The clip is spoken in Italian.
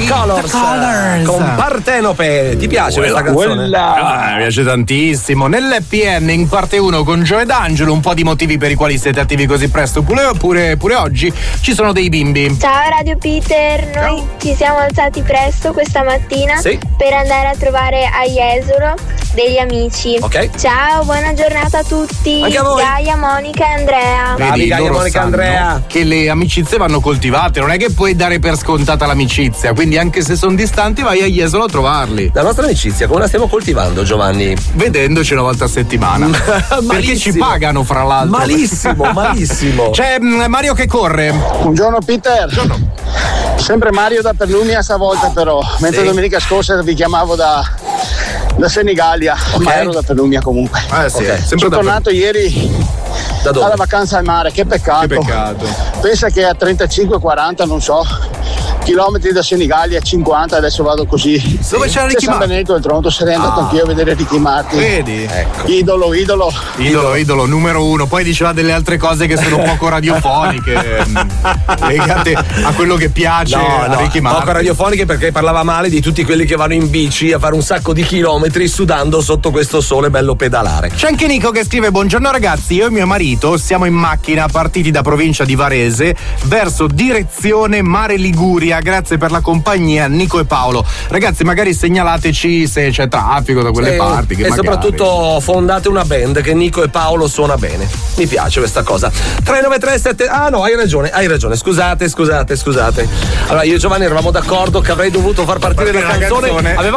Colors. Con Partenope. Ti piace questa canzone? Mi piace tantissimo. Nell'happy in parte 1 con Gio ed Angelo, un po' di motivi per i quali siete attivi così presto. Pure oggi ci sono dei bimbi. Ciao Radio Peter, noi ci siamo alzati presto questa mattina per andare a trovare a Jesolo degli amici. Ciao, buona giornata a tutti. Anche a voi. Gaia, Monica e Andrea. Vedi, Gaia, Monica e Andrea. Che le amicizie vanno coltivate, non è che puoi dare per scontata l'amicizia, quindi anche se sono distanti vai a Jesolo a trovarli. La nostra amicizia come la stiamo coltivando, Giovanni? Vedendoci una volta a settimana. Perché ci pagano, fra l'altro. Malissimo. C'è Mario che corre. Buongiorno Peter. Buongiorno. Sempre Mario da Pernumia stavolta però, mentre domenica scorsa vi chiamavo da Senigallia, ma ero da Pernumia comunque. Sono tornato ieri alla vacanza al mare, che peccato. Pensa che a 35-40, non so, chilometri da Senigallia, 50, adesso vado così. Dove c'era Ricky San Benedetto del Tronto, sarei andato anch'io a vedere Ricky Martin. Vedi? Ecco. Idolo numero 1. Poi diceva delle altre cose che sono poco radiofoniche, legate a quello che piace a Ricky Martin. Poco radiofoniche perché parlava male di tutti quelli che vanno in bici a fare un sacco di chilometri sudando sotto questo sole bello pedalare. C'è anche Nico che scrive: buongiorno ragazzi, io e mio marito siamo in macchina partiti da provincia di Varese verso direzione Mare Liguria. Grazie per la compagnia, Nico e Paolo. Ragazzi, magari segnalateci se c'è traffico da quelle parti. E soprattutto fondate una band che Nico e Paolo suona bene. Mi piace questa cosa. 3937. Ah no, hai ragione. Scusate. Allora io e Giovanni eravamo d'accordo che avrei dovuto far partire la canzone. Avevamo